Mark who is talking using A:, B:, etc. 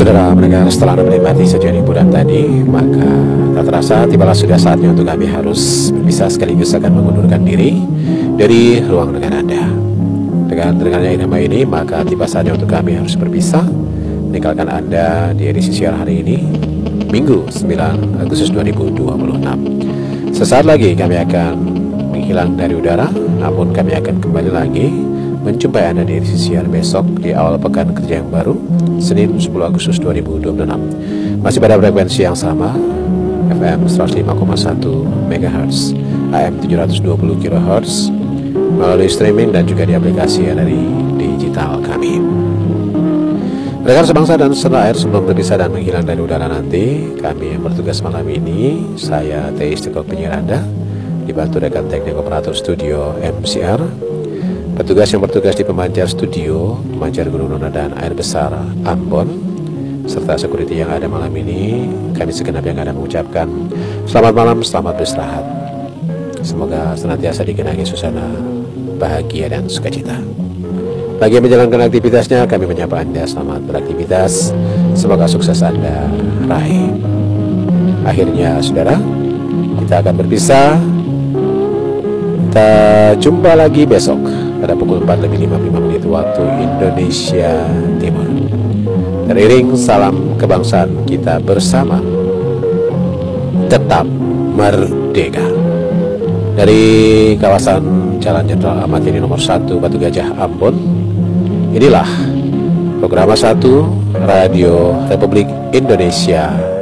A: Saudara mendengar setelah menikmati sajian hiburan tadi, maka tak terasa tibalah sudah saatnya untuk kami harus berpisah, sekaligus akan mengundurkan diri dari ruang dengar Anda. Dengan terdengarnya irama ini, maka tiba saatnya untuk kami harus berpisah, meninggalkan Anda di edisi siar hari ini, Minggu 9 Agustus 2026. Sesaat lagi kami akan menghilang dari udara, namun kami akan kembali lagi menjumpai Anda di edisi siar besok di awal pekan kerja yang baru, Senin 10 Agustus 2026. Masih pada frekuensi yang sama, FM 105,1 MHz, AM 720 kHz, melalui streaming dan juga di aplikasi dari digital kami. Rekan sebangsa dan setanah air, sebelum berpisah dan menghilang dari udara nanti, kami yang bertugas malam ini, saya Teis Tekok penyiar Anda, dibantu rekan teknik operator studio MCR, petugas yang bertugas di pemancar studio, pemancar Gunung Nona dan air besar Ambon, serta security yang ada malam ini, kami segenap yang ada mengucapkan selamat malam, selamat beristirahat. Semoga senantiasa digenangi suasana bahagia dan sukacita. Bagi yang menjalankan aktivitasnya, kami menyapa Anda selamat beraktivitas. Semoga sukses Anda raih. Akhirnya, saudara, kita akan berpisah. Kita jumpa lagi besok pada pukul 4:55 waktu Indonesia Timur. Teriring salam kebangsaan kita bersama, tetap merdeka. Dari kawasan Jalan Jenderal Ahmad Yani nomor 1 Batu Gajah Ambon, inilah program 1 Radio Republik Indonesia